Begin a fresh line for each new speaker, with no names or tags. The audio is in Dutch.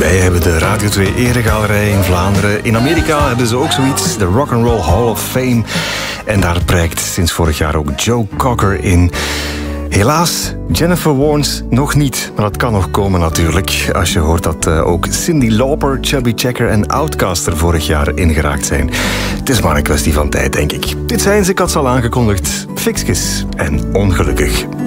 Wij hebben de Radio 2 Eregalerij in Vlaanderen. In Amerika hebben ze ook zoiets, de Rock'n'Roll Hall of Fame. En daar prijkt sinds vorig jaar ook Joe Cocker in. Helaas, Jennifer Warnes nog niet. Maar dat kan nog komen natuurlijk. Als je hoort dat ook Cyndi Lauper, Chubby Checker en Outkast er vorig jaar ingeraakt zijn. Het is maar een kwestie van tijd, denk ik. Dit zijn ze, ik had ze al aangekondigd. Fixkes en Ongelukkig.